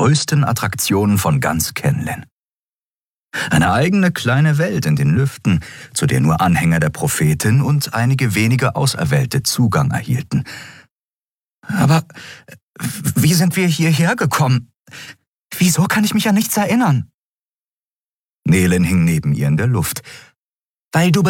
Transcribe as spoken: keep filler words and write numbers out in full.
größten Attraktionen von ganz Kenlen. Eine eigene kleine Welt in den Lüften, zu der nur Anhänger der Prophetin und einige wenige Auserwählte Zugang erhielten. Aber wie sind wir hierher gekommen? Wieso kann ich mich an nichts erinnern? Nehlen hing neben ihr in der Luft. Weil du